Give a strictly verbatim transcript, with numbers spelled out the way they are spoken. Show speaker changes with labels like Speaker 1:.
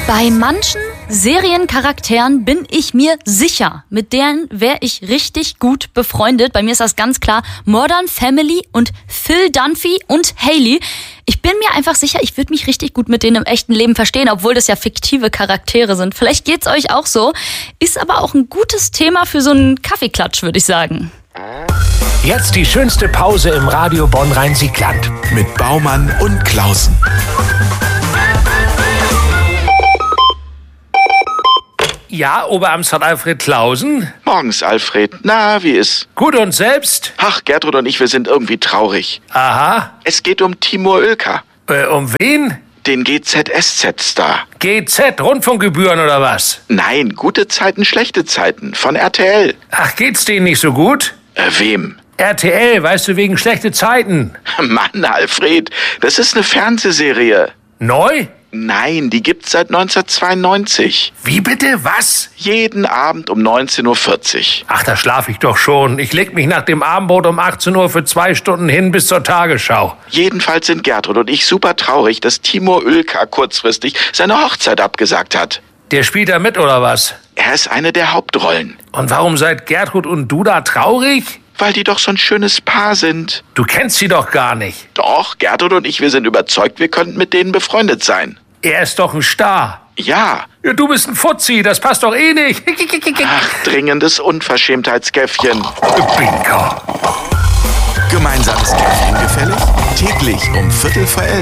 Speaker 1: Bei manchen Seriencharakteren bin ich mir sicher, mit denen wäre ich richtig gut befreundet. Bei mir ist das ganz klar Modern Family und Phil Dunphy und Hayley. Ich bin mir einfach sicher, ich würde mich richtig gut mit denen im echten Leben verstehen, obwohl das ja fiktive Charaktere sind. Vielleicht geht's euch auch so. Ist aber auch ein gutes Thema für so einen Kaffeeklatsch, würde ich sagen.
Speaker 2: Jetzt die schönste Pause im Radio Bonn-Rhein-Sieg-Land.
Speaker 3: Mit Baumann und Klausen.
Speaker 2: Ja, Oberamtsrat Alfred Klausen.
Speaker 4: Morgens, Alfred. Na, wie ist?
Speaker 2: Gut, und selbst?
Speaker 4: Ach, Gertrud und ich, wir sind irgendwie traurig.
Speaker 2: Aha.
Speaker 4: Es geht um Timur Oelker.
Speaker 2: Äh, um wen?
Speaker 4: Den G Z S Z-Star.
Speaker 2: G Z, Rundfunkgebühren oder was?
Speaker 4: Nein, gute Zeiten, schlechte Zeiten. Von R T L.
Speaker 2: Ach, geht's denen nicht so gut?
Speaker 4: Äh, wem?
Speaker 2: R T L, weißt du, wegen schlechte Zeiten.
Speaker 4: Mann, Alfred, das ist eine Fernsehserie.
Speaker 2: Neu?
Speaker 4: Nein, die gibt's seit neunzehnhundertzweiundneunzig.
Speaker 2: Wie bitte? Was?
Speaker 4: Jeden Abend um neunzehn Uhr vierzig.
Speaker 2: Ach, da schlaf ich doch schon. Ich leg mich nach dem Abendbrot um achtzehn Uhr für zwei Stunden hin bis zur Tagesschau.
Speaker 4: Jedenfalls sind Gertrud und ich super traurig, dass Timur Oelker kurzfristig seine Hochzeit abgesagt hat.
Speaker 2: Der spielt da mit, oder was?
Speaker 4: Er ist eine der Hauptrollen.
Speaker 2: Und warum seid Gertrud und du da traurig?
Speaker 4: Weil die doch so ein schönes Paar sind.
Speaker 2: Du kennst sie doch gar nicht.
Speaker 4: Doch, Gertrud und ich, wir sind überzeugt, wir könnten mit denen befreundet sein.
Speaker 2: Er ist doch ein Star.
Speaker 4: Ja.
Speaker 2: Ja, du bist ein Fuzzi, das passt doch eh nicht.
Speaker 4: Ach, dringendes Unverschämtheitskäffchen.
Speaker 2: Bingo.
Speaker 3: Gemeinsames Käffchen gefällig? Täglich um Viertel vor elf.